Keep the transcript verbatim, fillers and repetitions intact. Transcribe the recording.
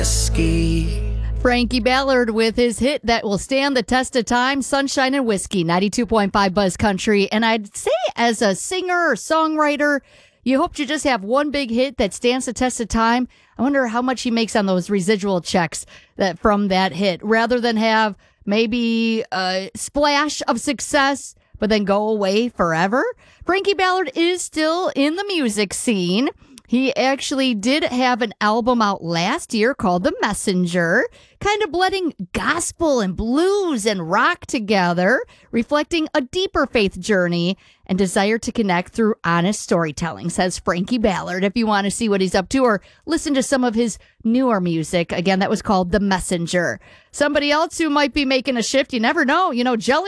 whiskey. Frankie Ballard with his hit that will stand the test of time, Sunshine and Whiskey, ninety-two point five Buzz Country. And I'd say as a singer or songwriter, you hope to just have one big hit that stands the test of time. I wonder how much he makes on those residual checks that from that hit, rather than have maybe a splash of success, but then go away forever. Frankie Ballard is still in the music scene. He actually did have an album out last year called The Messenger, kind of blending gospel and blues and rock together, reflecting a deeper faith journey and desire to connect through honest storytelling, says Frankie Ballard. If you want to see what he's up to or listen to some of his newer music, again, that was called The Messenger. Somebody else who might be making a shift, you never know, you know, Jelly